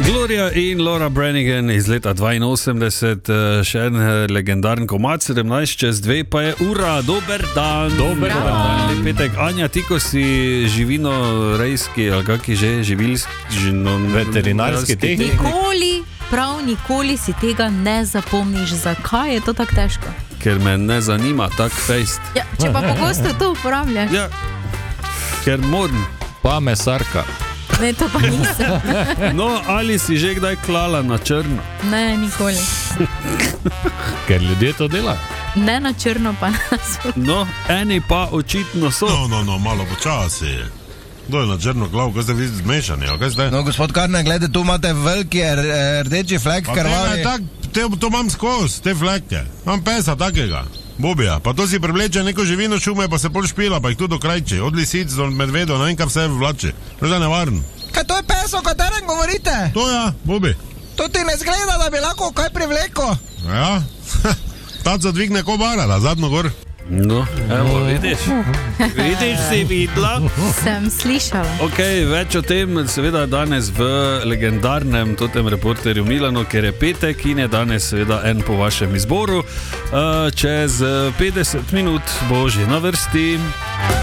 Gloria in Laura Branigan iz leta 82, še en legendaren komad, 17:02 pa je ura, dober dan. Dober dan. Lep petek. Anja, ti ko si živinorejski, ali kaki že, veterinarski tehnik. Nikoli si tega ne zapomniš. Zakaj je to tako težko? Ker me ne zanima tak fejst. Ja, če pa pogosto to uporabljaš. Ja, ker moram. Pa mesarka. Ne, to pa nisem. No, ali si že kdaj klala na črno? Ne, nikoli. Ker ljudje to delajo. Ne na črno, pa na svoj. No, eni pa očitno so. No, malo počasi. Kdo je na črno glav, kaj ste vi zmešani, kaj ste? No, gospod Karne, gledajte, tu imate veliki rdeči flek krvavi. To imam skozi, te fleke. Imam pesa takega, Bobija. Pa to si prevleče neko živino šume, pa se pol špila, pa jih tudi dokrajče. Od lisic do medvedov, ne vem, kaj vse vlače. To je nevaren. Kaj to je pes, o katerem govorite? To ja, Bobi. To ti ne zgleda, da bi lahko kaj privleko. Ja, taco dvigne kobara, da zadnjo gor. No, evo, vidiš si videla? Sem slišala. Ok, več o tem seveda danes v legendarnem totem reporterju Milanu, ker je petek in je danes seveda en po vašem izboru. Čez 50 minut bo že na vrsti.